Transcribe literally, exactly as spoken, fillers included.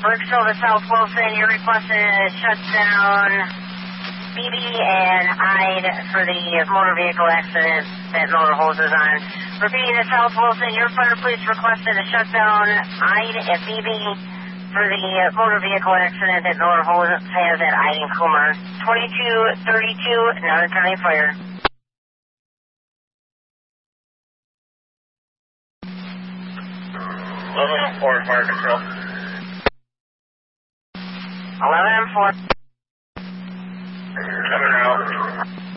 Berksville to South Wilson, you're requesting a shutdown B B and I D for the motor vehicle accident that motor hose is on. Repeating to South Wilson, your fire police requested a shutdown I D and B B for the motor vehicle accident that motor hose has at I D and Coomer. twenty-two thirty-two, Northern County Fire. eleven four, fire control. eleven four. Coming out.